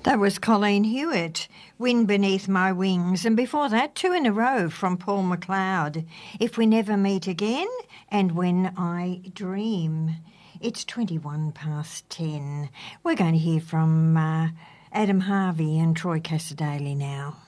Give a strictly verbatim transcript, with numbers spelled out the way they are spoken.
That was Colleen Hewitt, Wind Beneath My Wings, and before that, two in a row from Paul McLeod, If We Never Meet Again and When I Dream. It's twenty-one past ten. We're going to hear from uh, Adam Harvey and Troy Cassadaly now.